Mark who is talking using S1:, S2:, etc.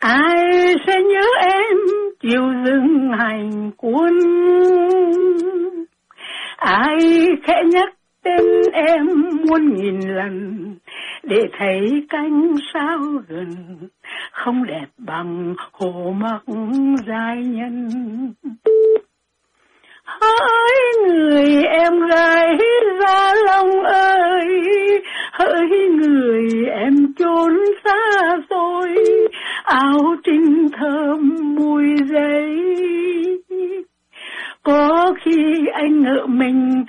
S1: Ai sẽ nhớ em chiều rừng hành quân, ai khẽ nhắc tên em muôn nghìn lần, để thấy cánh sao gần không đẹp bằng hồ mắc giai nhân. Hỡi người em gái Gia Long ơi, hỡi người em chốn xa xôi, áo trinh thơm mùi giấy. Có khi anh nợ mình